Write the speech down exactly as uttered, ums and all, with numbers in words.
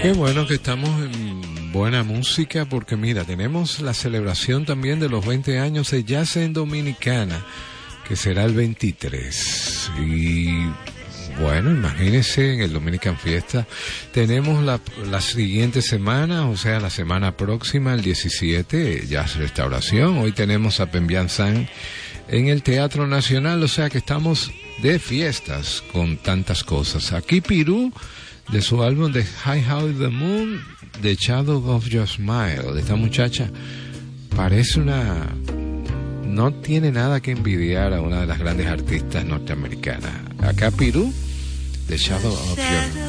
Qué bueno que estamos en buena música, porque mira, tenemos la celebración también de los veinte años de Jazz en Dominicana, que será el veintitrés. Y bueno, imagínense, en el Dominican Fiesta tenemos la, la siguiente semana, o sea, la semana próxima, el diecisiete, Jazz Restauración. Hoy tenemos a Pembian San en el Teatro Nacional, o sea que estamos de fiestas con tantas cosas. Aquí Pirú, de su álbum de High How the Moon, The Shadow of Your Smile, de esta muchacha, parece una... no tiene nada que envidiar a una de las grandes artistas norteamericanas. Acá Pirú, The Shadow of Your